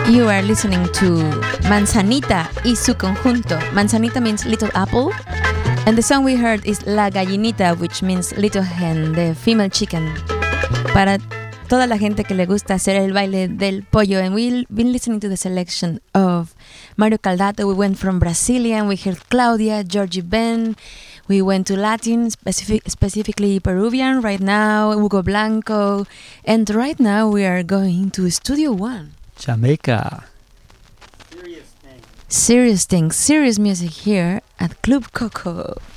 You are listening to Manzanita y su conjunto. Manzanita means little apple, and the song we heard is La Gallinita, which means little hen, the female chicken. Para toda la gente que le gusta hacer el baile del pollo, and we've been listening to the selection of Mario Caldato. We went from Brazilian, we heard Claudia, Georgie Ben, we went to Latin, specifically Peruvian, right now Hugo Blanco, and right now we are going to Studio One. Jamaica. Serious things, serious music here at Club Coco.